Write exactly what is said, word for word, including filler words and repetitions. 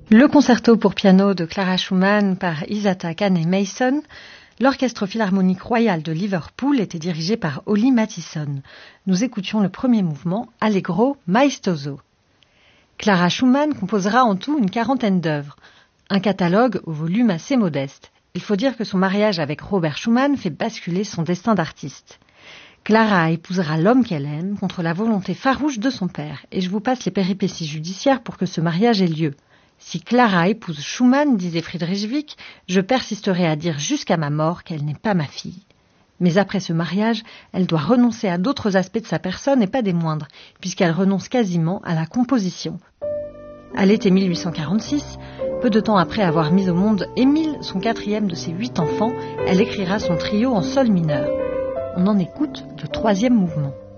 Le concerto pour piano de Clara Schumann par Isata Kane-Mason. L'Orchestre Philharmonique Royal de Liverpool était dirigé par Holly Mathison. Nous écoutions le premier mouvement, Allegro maestoso. Clara Schumann composera en tout une quarantaine d'œuvres, un catalogue au volume assez modeste. Il faut dire que son mariage avec Robert Schumann fait basculer son destin d'artiste. Clara épousera l'homme qu'elle aime contre la volonté farouche de son père, et je vous passe les péripéties judiciaires pour que ce mariage ait lieu. Si Clara épouse Schumann, disait Friedrich Wieck, je persisterai à dire jusqu'à ma mort qu'elle n'est pas ma fille. Mais après ce mariage, elle doit renoncer à d'autres aspects de sa personne et pas des moindres, puisqu'elle renonce quasiment à la composition. À l'été mille huit cent quarante-six, peu de temps après avoir mis au monde Émile, son quatrième de ses huit enfants, elle écrira son trio en sol mineur. On en écoute le troisième mouvement.